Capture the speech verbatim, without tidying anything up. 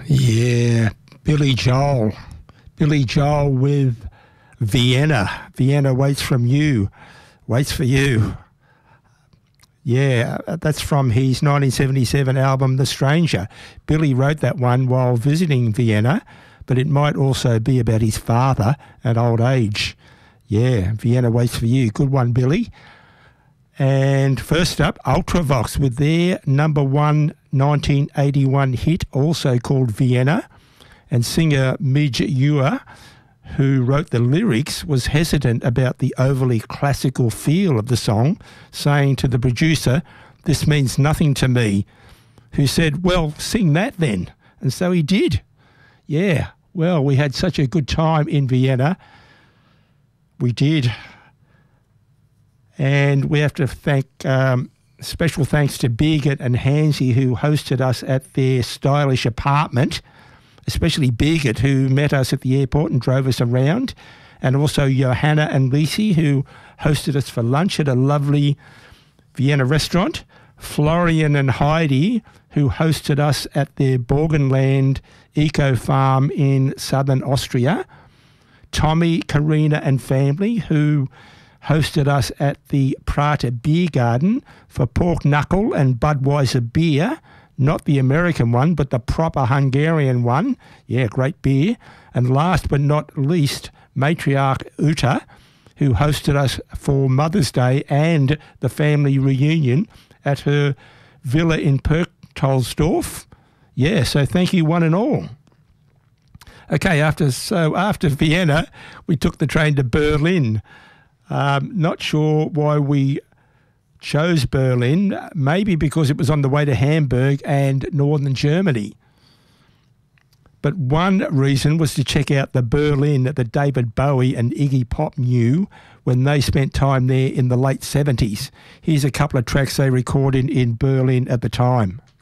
Yeah, Billy Joel. Billy Joel with Vienna. Vienna waits from you, waits for you. Yeah, that's from his nineteen seventy-seven album, The Stranger. Billy wrote that one while visiting Vienna, but it might also be about his father at old age. Yeah, Vienna waits for you. Good one, Billy. And first up, Ultravox with their number one nineteen eighty-one hit, also called Vienna. And singer Midge Ure, who wrote the lyrics, was hesitant about the overly classical feel of the song, saying to the producer, "This means nothing to me," who said, "Well, sing that then." And so he did. Yeah, well, we had such a good time in Vienna. We did. And we have to thank, um, special thanks to Birgit and Hansy, who hosted us at their stylish apartment, especially Birgit, who met us at the airport and drove us around, and also Johanna and Lisi, who hosted us for lunch at a lovely Vienna restaurant, Florian and Heidi, who hosted us at their Borgenland Eco Farm in southern Austria, Tommy, Karina and family, who hosted us at the Prater Beer Garden for pork knuckle and Budweiser beer, not the American one, but the proper Hungarian one. Yeah, great beer. And last but not least, Matriarch Uta, who hosted us for Mother's Day and the family reunion at her villa in Perchtoldsdorf. Yeah, so thank you one and all. Okay, after so after Vienna, we took the train to Berlin. Um, not sure why we chose Berlin, maybe because it was on the way to Hamburg and northern Germany. But one reason was to check out the Berlin that David Bowie and Iggy Pop knew when they spent time there in the late seventies. Here's a couple of tracks they recorded in Berlin at the time.